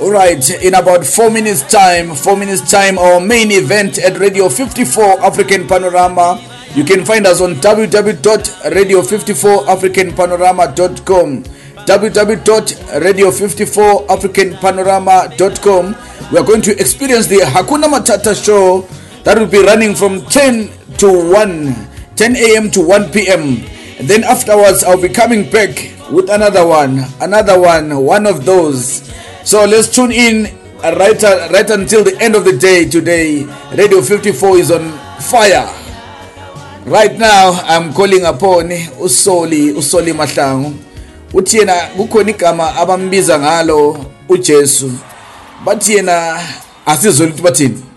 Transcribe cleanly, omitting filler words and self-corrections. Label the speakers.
Speaker 1: Alright, in about 4 minutes time, our main event at Radio 54 African Panorama. You can find us on www.radio54africanpanorama.com, www.radio54africanpanorama.com. We are going to experience the Hakuna Matata show that will be running from 10 a.m. to 1 p.m. And then afterwards, I'll be coming back with another one of those. So let's tune in right until the end of the day today. Radio 54 is on fire. Right now, I'm calling upon Usoli Mahlangu. Uthi yena kukhona igama abambiza ngalo uJesu. Bathi yena asizwe ukuthi bathini.